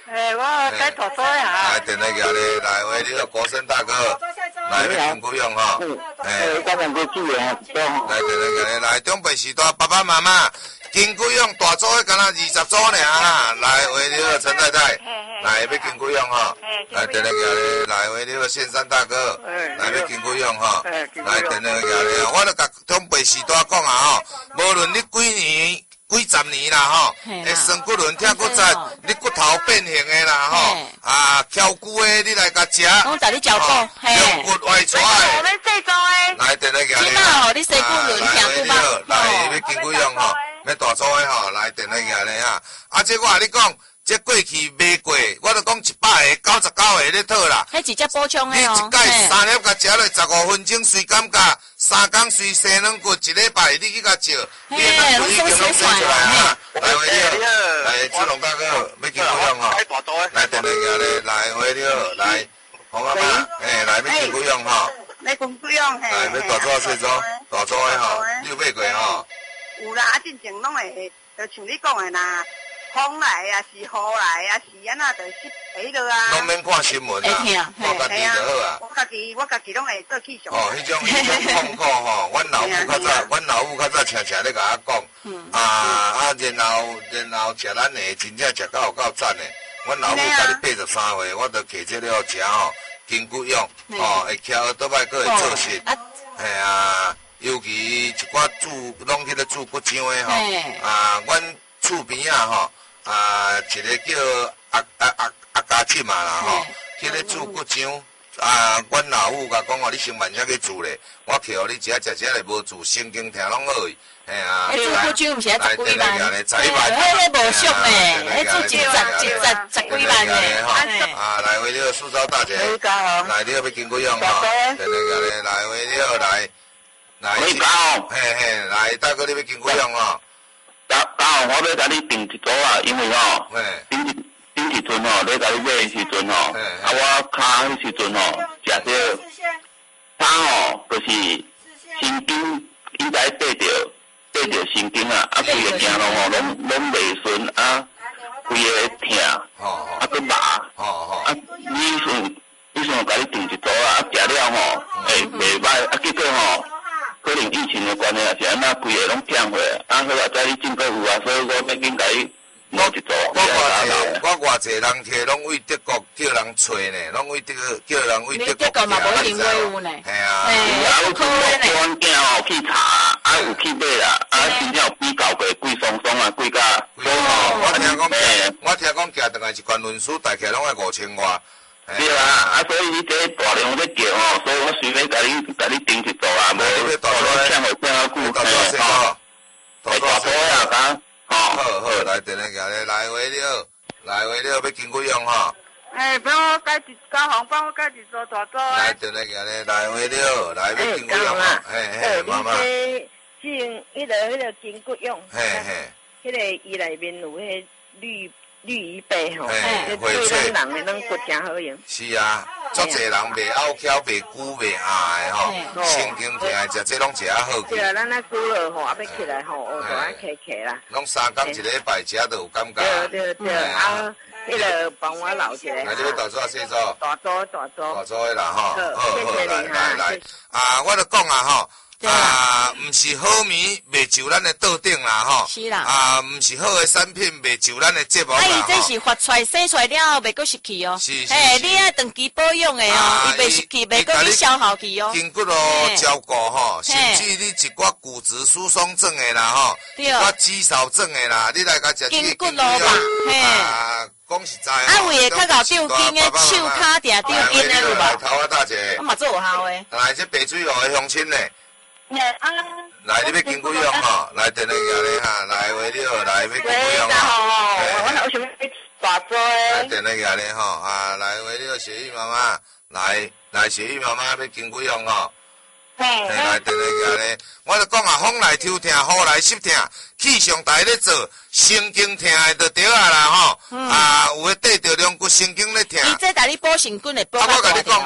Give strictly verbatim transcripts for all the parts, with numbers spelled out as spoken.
诶，我该大做呀。 来，电话举咧，来喂，你好，国生大哥，来要金龟用吼， 诶，我两个资源都。 来，电话举咧，来中北时代爸爸妈妈，金龟用大组的，敢若二十组尔哈，来喂，你好，陈太太，来要金龟用吼，来电话举咧，来喂，你好，线山大哥，来要金龟用吼，来电话举咧，我著甲中北时代讲啊吼，无论你几年。几十年啦吼，会酸骨轮疼骨折，你骨头变形的啦吼，啊翘骨的你来甲食， 我带你照顾， 胸骨外出的，来电来个， 起码吼，你洗骨轮疼骨吧， 来要金龟用吼，要大组的吼，来电来个咧哈，啊这我甲你讲。这过去卖过，我著讲一百个、九十九个咧套啦。 迄直接补充的哦。你一盖三粒甲食落十五分钟，随感觉三工随生软骨，一礼拜你去甲照，你那骨已经拢生出来啊！来回你好，来志龙大哥，要金龟用吼，来电话个咧，来回你好，来洪阿妈，诶，来要金龟用吼， 要金龟用嘿， 来要大组细组，大组的吼，你有买过吼？ 有啦，啊，进前拢会，就像你讲的啦。风来啊，是雨来啊，是安那，就是迄落啊。 拢免看新闻啊，我家己就好啊。 我家己，我家己拢会做气象。 哦，迄种迄种痛苦吼，阮老母较早，阮老母较早常常咧甲我讲，啊啊，然后然后食咱的真正食到有够赞的。阮老母家己八十三岁，我著摕这了食吼，筋骨用，吼会翘倒摆佫会做实，嘿啊，尤其一寡煮拢迄个煮骨浆的吼，啊，阮厝边啊吼。啊，一个叫阿阿阿阿家亲嘛啦吼，迄个煮骨浆啊，阮老母甲讲哦，你先慢些去煮咧，我去互你食食食咧无煮，神经疼拢好去，嘿啊。 迄煮骨浆毋是爱十几万， 嘿， 迄迄无俗诶，迄煮一十一十十几万诶。 啊，来回你好，苏州大姐，来你好要金龟用吼，来来来回你好来，来，嘿嘿，来大哥你要金龟用吼。 刚刚好，我要甲你订一组啊，因为吼，顶一顶一阵吼，咧甲你买的时阵吼，啊我骹迄时阵吼，食着它吼，就是神经应该对着对着神经啊，啊规个行路吼，拢拢袂顺啊，规个疼，啊佮麻，啊你算你算甲你订一组啊，啊食了吼，会袂歹，啊结果吼。可能疫情的关系啊，是安那规个拢骗回来，啊，好啊，在你进购有啊，所以我要紧甲伊弄一组。 我偌济，我偌济人摕拢为德国叫人找呢，拢为德叫人为德国嘛无一定会有呢。 系啊， 有啊，有可能我阮囝吼去查，啊有去买啦，啊真正有比较过贵松松啊，贵甲。 我听讲，我听讲寄倒来一罐论书，大概拢要五千外。 对啊，啊，所以你这大量在叫吼，所以我随便甲你甲你订一组啊，无我抢互抢啊久， 大组吼， 大组啊，讲， 好好来电话个咧，来回了，来回了要金龟用吼。 诶，帮我改一加红，帮我改一组大组。 来电话个咧，来回了，来要金龟用吼，嘿嘿，妈妈。 金，迄个迄个金骨用。 嘿嘿。 迄个伊内面有迄绿。绿鱼白吼， 对咱人的咱骨真好用。 是啊，足侪人袂拗巧、袂久、袂硬的吼，神经疼的食这拢食啊好去。 对啊，咱那久了吼，啊要起来吼，哦就爱起起啦。 拢三工一礼拜食就有感觉。 对对对，啊，迄个帮我留一个。 来，你要大组细组？ 大组大组。 大组的啦吼，好好来来来，啊，我著讲啊吼。啊，毋是好米卖就咱的桌顶啦吼， 是啦， 啊，毋是好的产品卖就咱的节目啦吼。 啊，伊这是发出来、洗出来了后，袂阁失去哦。 是是。 嘿，你爱长期保养的哦，伊袂失去，袂阁去消耗去哦。 筋骨哦照顾吼，甚至你一寡骨质疏松症的啦吼，一寡肌少症的啦，你来甲食筋骨咯吧，嘿。 啊，讲实在啊，为个较搞吊筋的手骹定吊筋的有无？ 头啊大姐。 我嘛做有效的。 来，这白水河的乡亲呢？ 啊， 来，你要金龟用吼，来电话个咧哈，来为了来要金龟用吼，我有想要大做诶。 来电话个咧吼，啊，来为了雪玉妈妈，来来雪玉妈妈要金龟用吼， 嘿， 来电话个咧，我就讲啊，风来抽疼，雨来湿疼，气象台咧做，神经疼的就对啊啦吼，啊，有诶缀着两骨神经咧疼。 伊这带你补神经的补。 啊，我甲你讲吼。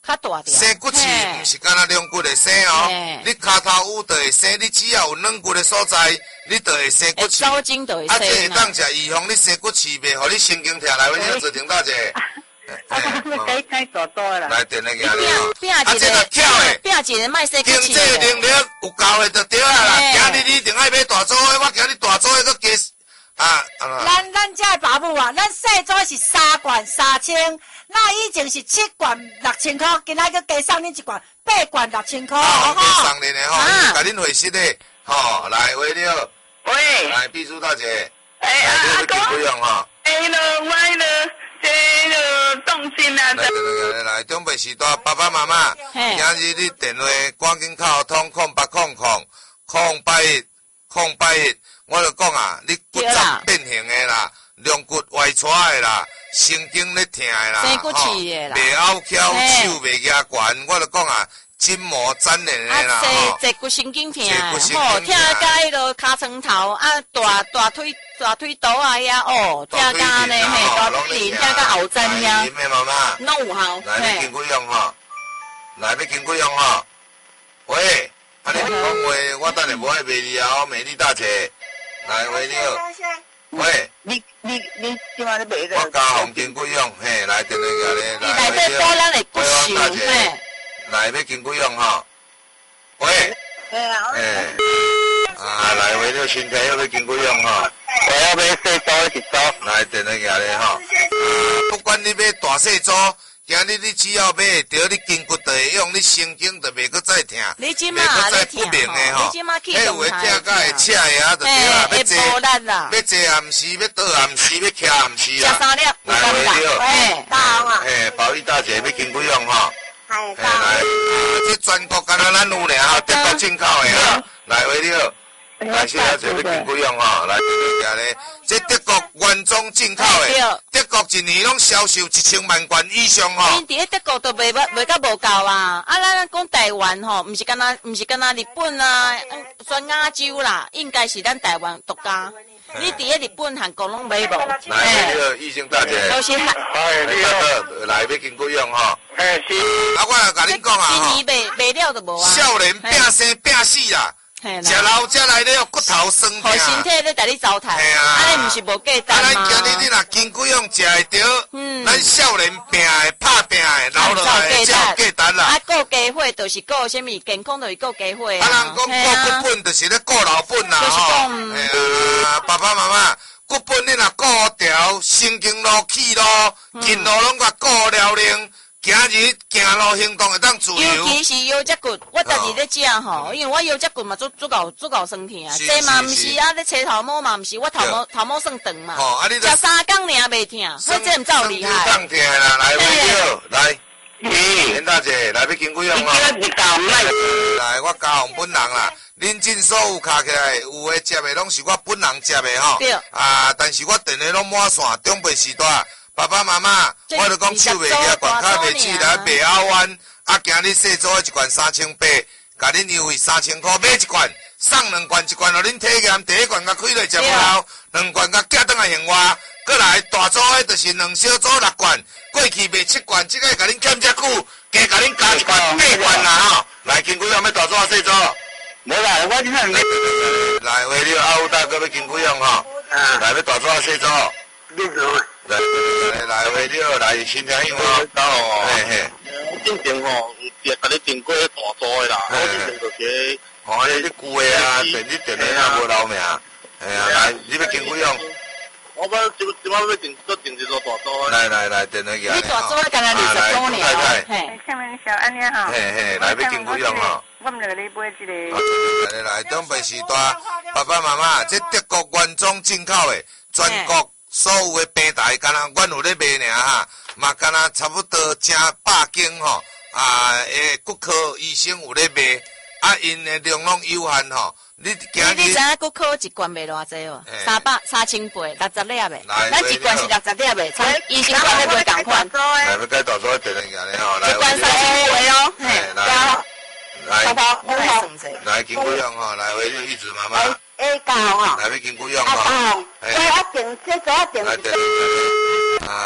较大条。 生骨刺毋是干那两骨的生哦，你骹头有就会生，你只要有软骨的所在，你就会生骨刺。 抽筋就会生。 啊，这会当食预防你生骨刺，袂互你神经痛来。你坐停大者。 啊，我该该大大啦。 来，电那个啊， 拼一个，拼一个卖生骨刺。 经济能力有够的就对啊啦。今日你一定爱买大组的，我今日大组的佮加。啊， 咱咱这爸母啊，咱细组是三罐三千，那以前是七罐六千块，今仔个加送恁一罐八罐六千块， 好加送恁的吼，甲恁会识的，吼，来喂了， 喂， 来秘书大姐， 哎阿公， 不用哈， 哎了歪了，这了动心啊， 来来来，准备时段，爸爸妈妈，今日你电话赶紧敲通空八空空空八一空八一。我就讲啊，你骨质变形的啦，龙骨歪出的啦，神经咧疼的啦， 生骨刺的啦， 袂拗翘，手袂压悬，我就讲啊，筋膜粘连的啦， 吼，坐骨神经疼，吼，疼甲迄落尻川头啊，大大腿大腿肚啊遐哦，疼甲呢嘿，大腿连疼甲后枕遐， 妈妈， 拢有效， 来，你经过用吼，来，要经过用吼，喂，啊你讲话，我等下无爱卖你啊，美丽大姐。来，喂你好，喂， 你你你今晚咧卖个？ 我加红金贵用，嘿，来电话个咧，来， 内底多咱会不收，嘿， 来要金贵用哈，喂， 哎啊， 哎，啊，来喂了身体要要金贵用哈， 我要买细组一组， 来电话个咧哈，啊，不管你买大细组。今日你只要买会着，你筋骨就会用，你神经就袂搁再疼， 袂搁再不明的吼。迄有诶疼甲会赤的啊，就对啦。要坐，要坐暗时，要倒暗时，要徛暗时啊。 食三粒， 来喂了， 喂，大王啊， 嘿，宝玉大姐要经过用吼。 系， 来，啊，这全国敢若咱有俩吼，德国进口的啊。来喂了。来，小姐要经过用吼，来，下咧，这德国原装进口的，德国一年拢销售一千万罐以上吼。 因伫咧德国都卖卖甲无够啊！啊，咱讲台湾吼，毋是干那，毋是干那日本啊，全亚洲啦，应该是咱台湾独家。你伫咧日本、韩国拢买无？ 来，这个异性大姐， 都是韩。 哎，你好，来要经过用吼。 哎是。 啊，我来甲恁讲啊吼。 一年卖卖了都无啊。 少年拼生拼死啦。食老食来了，骨头酸痛。 互身体咧带你糟蹋，安尼毋是无价值嘛？啊，咱今日你若经过用食会着，嗯，咱少年拼的、拍拼的，老落来才有价值啦。 啊，顾家伙就是顾什么？健康就是顾家伙啊。 啊，人讲顾骨本就是咧顾老本啦吼。哎呀，爸爸妈妈，骨本你若顾调，神经路气路、筋路拢甲顾了灵。今日行路行动会当自由， 尤其是腰脊骨，我逐日咧食吼，因为我腰脊骨嘛足足够足够酸疼啊，这嘛毋是啊，咧车头毛嘛毋是，我头毛头毛算长嘛，食三工尔袂疼，所以这毋够厉害。 当疼啦，来喂了，来，连大姐来要经过用啊，来我家红本人啦，恁真所有卡起来有诶食诶拢是我本人食诶吼，啊，但是我电话拢满线，中备时段。爸爸妈妈，我就讲手袂夹，管卡袂起来，袂拗弯。啊，今日细组一罐三千八，甲恁优惠三千块买一罐，送两罐，一罐互恁体验，第一罐甲开落食不好，两罐甲寄倒来用我。过来大组诶，就是两小组六罐，过去卖七罐，即个甲恁欠遮久，加甲恁加一罐八罐啦吼。来，经过用要大组啊，细组？ 无啦，我今日来，为了阿武大哥要经过用吼，来要大组啊，细组？ 你做。 来来来，喂你好，来新天用哦，嘿嘿。 我之前吼，有甲你订过大组的啦，我之前就个， 哦，你旧的啊，电你电的啊无留名，哎呀，来，你要经过用。 我讲今今晚要订，要订一座大组。 来来来，电话你大组干那二十多年哦， 嘿。 下面小安妮好。 嘿嘿，来要经过用吼。 我们来你买这个。 来来，准备时段，爸爸妈妈，这德国原装进口的，全国。所有的平台，敢若阮有咧卖尔哈，嘛敢若差不多正百间吼，啊，诶，骨科医生有咧卖，啊，因的量拢有限吼。你今日你知影骨科一罐卖偌济哦？三百三千八，六十粒的，咱一罐是六十粒的，差医生罐咧卖共款。 来，要改大组电话咧吼，来。 一罐三千八哦，嘿， 来， 来， 来，经过用吼，来，为了一直妈妈。 哎，教啊！ 来要经过用吼， 哎，我定这早定。 啊，来为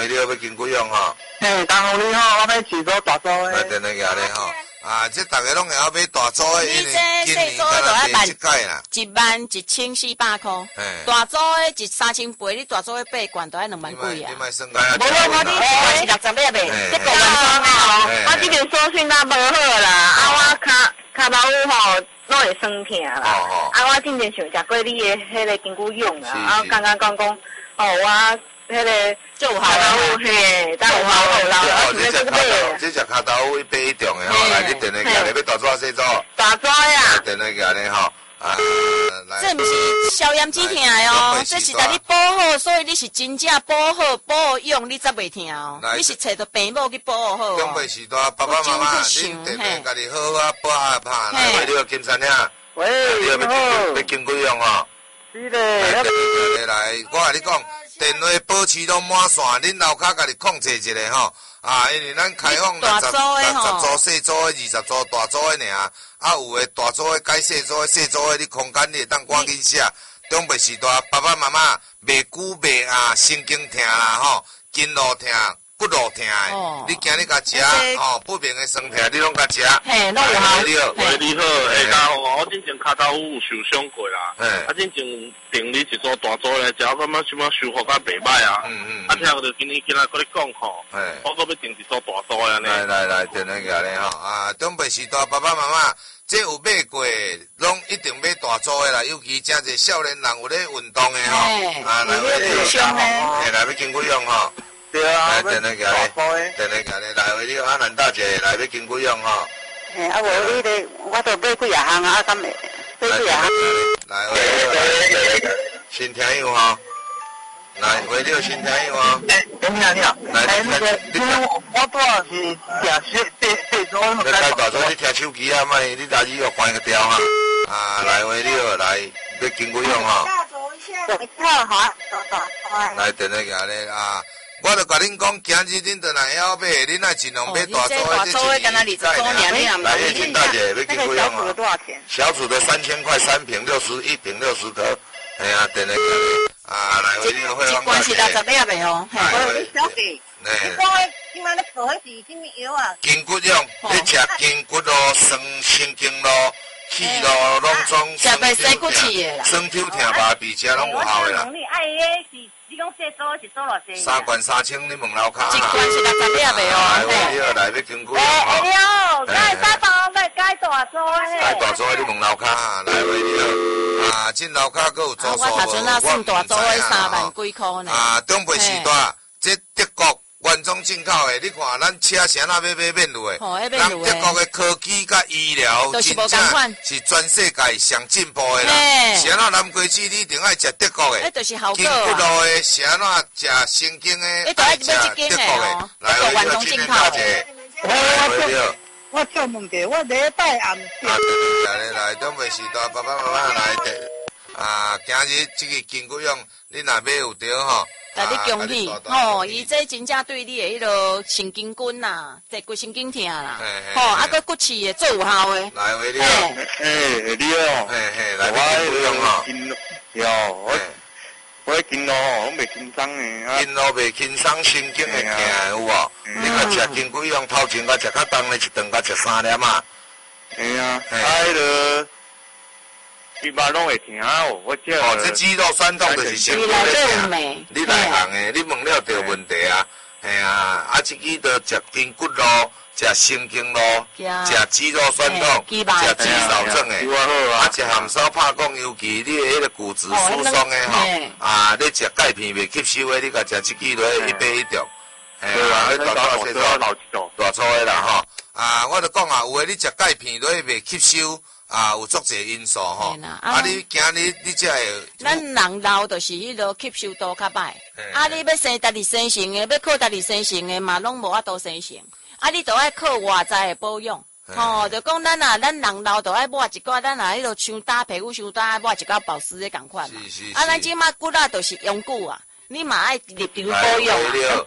为了要经过用吼。 嘿，当有你吼，我要饲做大组的。 来，等下个咧吼。啊，这大家拢会晓买大组的，因为今年敢若买一届啦，一万一千四百块。大组的一三千八，你大组的八罐都要两万几啊。 你卖算开啊？ 无我我你是六十尾呗，这个万双的哦。我这边手讯那无好啦，啊我卡卡头吼拢会酸痛啦。啊我之前想食过你的迄个金菇蛹啊，啊刚刚讲讲哦我。迄个就有效啦，嘿，但有效好啦， 哦，这只卡豆，这只卡豆八一重的吼，来你电话寄来，要大纸细纸？ 大纸呀。 电话寄来吼，啊， 这不是消炎止痛的哦，这是甲你补好，所以你是真正补好补用，你才袂痛哦。你是找着病某去补好。 长辈时代，爸爸妈妈，恁电话家己好好啊补啊拍，来为了金山遐， 喂， 你要要要经过用吼。 是嘞。 来来，我甲你讲。电话保持拢满线，恁楼骹家己控制一下吼。啊，因为咱开放六十、六十组细组的、二十组大组的尔，啊有诶大组的改细组的、细组的，你空间你会当赶紧写。长辈时代，爸爸妈妈袂久袂啊，神经痛啦吼，筋络痛。骨肉痛的，你今日甲食吼，不明的酸痛，你拢甲食。 嘿，拢有效。 喂，你好，下家伙，我之前骹头有受伤过啦。啊，之前订你一组大组来食，我感觉什么舒服甲袂歹啊。嗯嗯。啊，听我就今日今仔跟你讲吼，我搁要订一组大组安尼。 来来来，电话过来吼，啊，长辈时代爸爸妈妈，这有买过，拢一定买大组的啦，尤其真侪少年人有咧运动的吼，啊，来为了嘿，来要经过用吼。对啊，来电话过来，电话过来，来为了阿兰大姐来要经过用吼。 嘿，啊无你咧，我都买几啊项啊，敢会买几啊项？ 来为了新听友吼，来为了新听友吼。 哎，你好你好，来那个，因为我我主要是听细细细组，我你开大组你听手机啊，莫你家己要关个调哈。啊，来为了来要经过用吼。 好好， 来电话过来啊。我就甲恁讲，今日恁就来晓买，恁爱尽量买大组的，这是来，叶青大姐要经过用啊。小组的三千块，三瓶六十，一瓶六十颗。哎呀，等下啊，来为了会方大姐。 这关是六十粒的哦。 嘿，小姐，你讲的今晚咧做迄是什么药啊？ 筋骨用，你食筋骨咯，酸神经咯，气咯，拢总酸痛痛，酸痛痛麻痹吃拢有效的啦。 你讲细组是做偌济？ 三罐三千，你问楼骹。 一罐是六十粒的哦。 来，我来要经过。 哎，你好，改大包要改大组的。 改大组的，你问楼骹，来为了啊，进楼骹佫有做数无？ 我头先啊算大组的三万几箍呢。 啊，长辈时代，这德国原装进口的，你看咱车啥那要买面路的，咱德国的科技甲医疗真正是全世界上进步的啦。啥那南瓜子你一定爱食德国的，筋骨路的啥那食神经的，爱食德国的。来，我要进口的。 我我做问题，我礼拜暗时。 来来来，长辈时代爸爸妈妈来的。啊，今日这个筋骨用，你若买有着吼。 甲你恭喜，吼，伊这真正对你的迄个神经根呐，这骨神经痛啦，吼，啊个骨刺的做有效的。 来，为你， 嘿，你哦， 嘿嘿，来，我用吼， 哟，我我筋咯吼，拢袂轻松的， 筋咯袂轻松，神经会痛有无？你甲食筋骨用头前甲食较重的，一顿甲食三粒嘛。 哎呀，哎了。伊巴拢会疼哦，我这哦，这肌肉酸痛就是身躯咧疼。你内行诶，你问了就有问题啊。哎呀，啊，这支着食筋骨咯，食神经咯，食肌肉酸痛，食肌少症诶，啊，食含沙拍讲，尤其你诶迄个骨质疏松诶吼，啊，你食钙片袂吸收诶，你甲食这支落一杯一中。哎呀，你大粗细粗，大粗诶啦吼。啊，我就讲啊，有诶，你食钙片落袂吸收。啊，有足侪因素吼，啊，你今日你才会。 咱人老就是迄落吸收度较歹，啊，你要生家己生成的，要靠家己生成的嘛，拢无法度生成，啊，你都爱靠外在的保养，吼，就讲咱啊，咱人老都爱抹一寡，咱啊，迄落像打皮肤像打抹一寡保湿的共款嘛，啊，咱即马骨啊，就是永久啊，你嘛爱日常保养啊，嘿。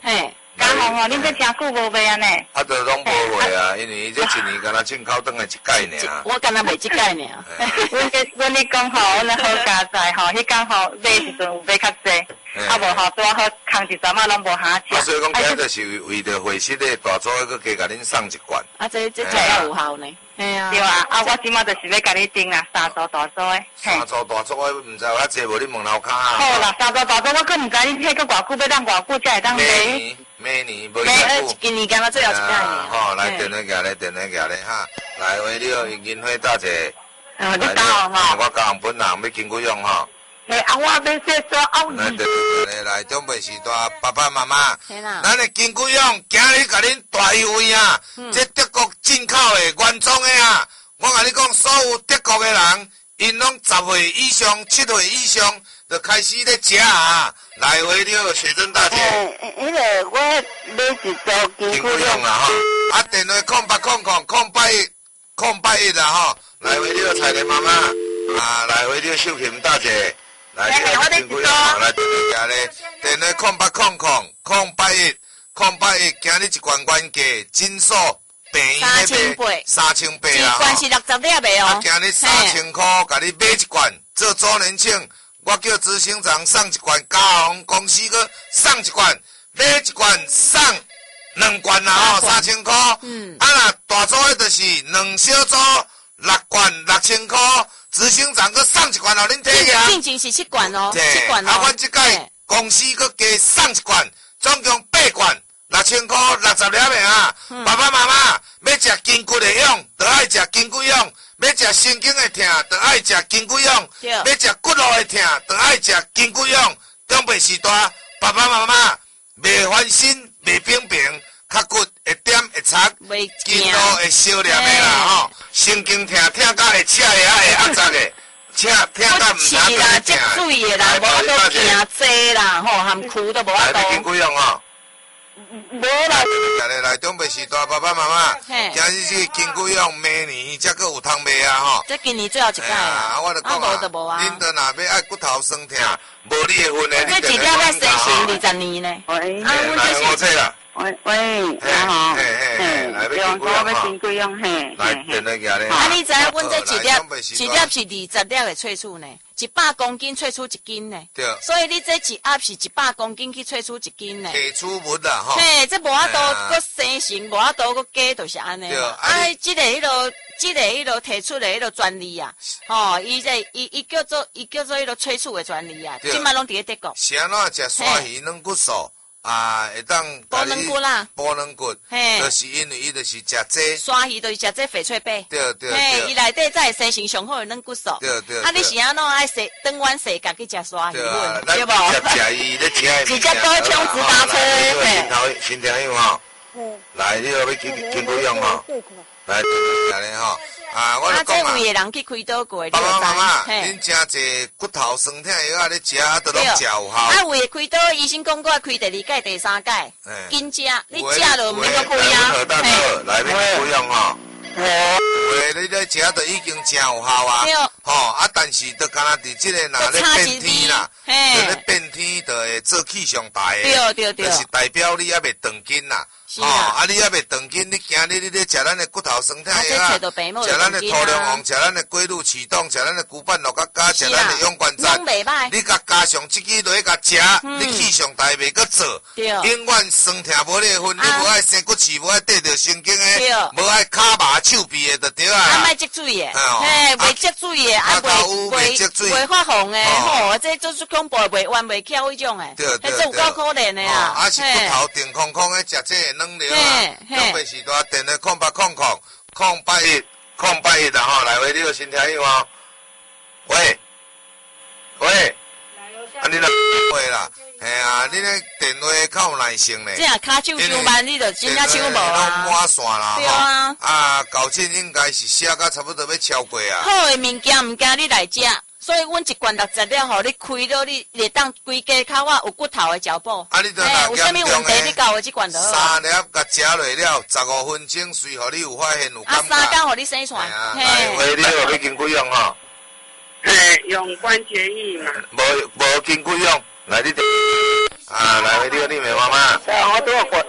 刚好吼，恁这真久无卖安尼。 啊，就拢无卖啊，因为这一年敢若进口转来一届尔。 我敢若卖一届尔。 阮这阮你讲吼，阮好加载吼，迄讲吼买时阵有买较济，啊无吼拄好空一阵仔拢无下吃。 啊，所以讲今日是为着会室的大组，佮加甲恁送一罐。 啊，这这才要有效呢。系啊。 对啊，啊我即马就是要甲你订啦，三组大组的。 三组大组我毋知有遐济无？你问楼骹。 好啦，三组大组我佫毋知你迄个偌久要当偌久才会当买。 明年无遐久。今年敢若最后一届呢。 吼，来电话夹咧，电话夹咧哈，来为了银花大姐。 哦，你到吼。 我教人本人要金龟用吼。 嘿，啊，我要说说奥来，来来，准备时代爸爸妈妈， 咱的金龟用今日甲恁大优惠啊！这德国进口的原装的啊，我甲你讲，所有德国的人，因拢十岁以上、七岁以上就开始咧食啊！来回了雪珍大姐。 诶，迄个我买一组金龟用啊吼，啊电话空八空空空八一空八一啦吼，来回了彩莲妈妈，啊来回了秀琴大姐。来，金龟用来电话夹咧，电话空八空空空八一空八一，今日一罐原价金数便宜三千八， 三千八啦。 一罐是六十粒的哦。 啊，今日三千块，甲你买一罐做周年庆，我叫执行长送一罐，嘉宏公司个送一罐，买一罐送两罐啦吼，三千块。嗯。啊啦，大组的就是两小组六罐六千块。执行长佮送一罐互恁体验， 进前是七罐哦，七罐哦。 啊，阮即届公司佮加送一罐，总共八罐，六千块，六十粒的啊。爸爸妈妈要食筋骨的用，就爱食筋骨用；要食神经的痛，就爱食筋骨用；要食骨路的痛，就爱食筋骨用。长辈时代，爸爸妈妈袂翻身，袂平平。脚骨会点会擦，筋路会烧凉的啦吼，神经痛痛到会赤牙会压杂的，赤痛到唔通啦，积水的啦，无法度行坐啦，吼，含裤都无法度。 来，金龟用哦。 无啦。 来来来，长辈时代爸爸妈妈，今日是金龟用，明年才佫有通卖啊吼。 这今年最后一届啊， 我就讲啊，恁都若要爱骨头酸痛，无你的份的， 你一条要生成二十年呢。 喂， 来我这啦。 喂喂，你好， 嘿嘿嘿，来用我要金龟用嘿， 来电话夹咧。 啊，你知影阮这一粒一粒是二十粒的萃取呢，一百公斤萃取一斤呢。 对。 所以你这一盒是一百公斤去萃取一斤呢。 提出物啦吼。 嘿，这无法度搁生成，无法度搁加，就是安尼。对。啊，这个迄落，这个迄落提出的迄落专利啊，吼，伊这伊伊叫做伊叫做迄落萃取的专利啊，今摆拢伫咧德国。 是安怎食鲨鱼软骨素？啊，会当补软骨啦， 补软骨，嘿，就是因为伊就是食这， 鲨鱼就是食这翡翠贝， 对对嘿，伊内底才会生成上好的软骨素， 对对。 啊，你是安怎爱洗当晚洗家去食鲨鱼粉， 对无？ 食食伊咧食， 直接倒枪直达车， 嘿。新听友吼，来，你要要去去贵用吼，来，来咧吼。啊，我就讲啊，爸爸妈妈，恁真济骨头酸痛药啊，你食啊，都拢食有效。 啊，为开刀，医生讲过开第二届、第三届，紧食，你食就免个开啊。 来，免不用吼。喂，你咧食就已经真有效啊。吼啊，但是就敢若伫即个若咧变天啦，就咧变天，就会做气上大的。 对对对。 就是代表你还未长筋啦。哦，啊！你还未长筋，你今日你咧食咱的骨头酸痛药啊，食咱的头龙王，食咱的龟鹿启动，食咱的骨板六角加，食咱的勇冠赞，你甲加上这支落去甲食，你气上大袂搁做，永远酸痛无你份，你无爱生骨刺，无爱缀着神经的，无爱骹麻手臂的就对啊。 啊，莫积水的，嘿，袂积水的，啊，袂袂袂发红的，吼，这就是恐怖，袂弯袂翘迄种的， 对对对， 这有够可怜的啊。 啊，是骨头定空空的食这。能量啊，长辈时代电话空八空空空八一空八一的吼，来喂，你有新听友哦。喂喂，啊你来喂啦，嘿啊，你咧电话较有耐性咧。 这样卡手上班，你就真正手无啊。 拢满线啦， 对啊。 啊，高进应该是写到差不多要超过啊。 好的物件毋惊你来食。所以，阮一罐六十粒，吼，你开了，你会当规家口啊有骨头的脚步。 啊，你着若有啥物问题，你教我这罐就好。 三粒甲食落了，十五分钟，随互你有发现有感觉。 啊，三工互你生出来。 嘿，喂，你有要经过用吼？ 嘿，用关节液嘛。 无无经过用，来你。啊，来，你好，你咪妈妈。 对啊，我拄有过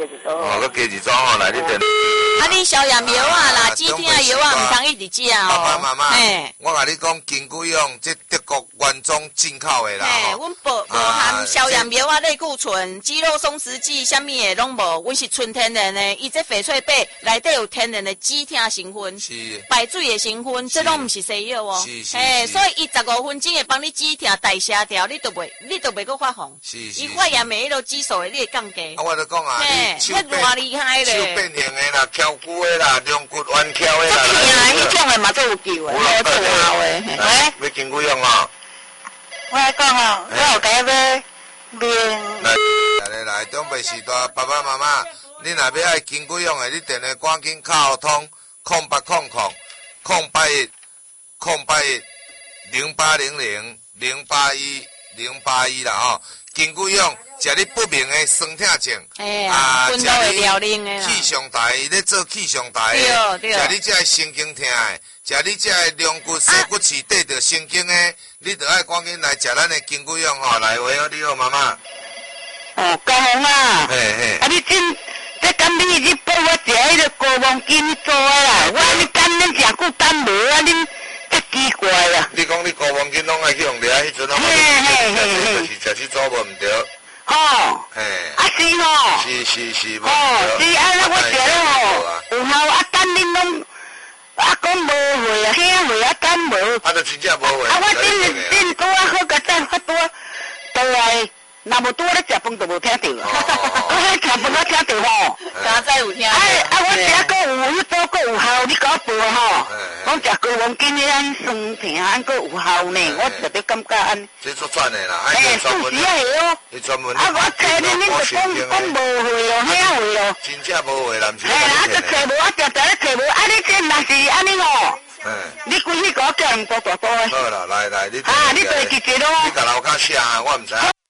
加一组。 哦，佮加一组吼，来你电。 啊，你消炎药啊啦，止痛药啊，唔通一直食哦。 爸爸妈妈，我甲你讲，金龟用这德国原装进口的啦。 嘿，阮无无含消炎药啊、类固醇、肌肉松弛剂，啥物的拢无，阮是纯天然的。伊这翡翠贝内底有天然的止痛成分， 是排水的成分，这拢毋是西药哦。 是是。 嘿，所以伊十五分钟会帮你止痛、代谢掉，你都袂，你都袂阁发红。 是是。 伊发炎的迄个激素的，你会降低。 啊，我就讲啊， 嘿，迄偌厉害咧。 手变形的啦，翘骨的啦，两骨弯翘的啦。 这迄种的嘛都有救的，好做好的。 喂，要金龟用啊？ 我来讲哦，我有甲要面。 来来来，中北时代爸爸妈妈，你若要爱金龟用的，你电话赶紧敲通空八空空空八一空八一零八零零零八一零八一啦吼。金龟用，食你不明的酸痛症， 啊，食你气上台，咧做气上台的，食你这神经痛的，食你这两骨细骨刺对着神经的，你着爱赶紧来食咱的金龟用吼，来喂，你好妈妈。 哦，高红啊， 嘿嘿， 啊你真，这敢你你帮我食迄个高黄金做的啦，我你干恁食久干无啊恁。奇怪啊！ 你讲你高黄金拢爱去用掠，迄阵拢嘿嘿嘿嘿， 是食去做无毋对。 吼， 嘿， 啊是吼， 是是是， 吼是啊，那我食了吼，有效啊，等恁拢啊讲无会啊，啥会啊，等无。 啊，就真正无会。 啊，我真真拄啊好，甲再发拄啊，倒来。若无拄我咧食饭就无听到啊！我迄食饭我听到吼， 刚才有听。 哎啊，我食个有迄组个有效，你甲我报吼。我食高黄金的安酸甜，安个有效呢，我特别感觉安。 这做赚的啦， 哎，是是啊是哦。 你专门。 啊，我找恁恁就讲讲无会哦，啥会哦。 真正无会，啦，毋是。 哎，啊，个找无，啊，常常咧找无，啊，你这若是安尼吼。 嗯。 你规日甲我叫人多大多的。 好啦，来来，你。 啊，你对记者咯。 你甲楼骹写，我毋知。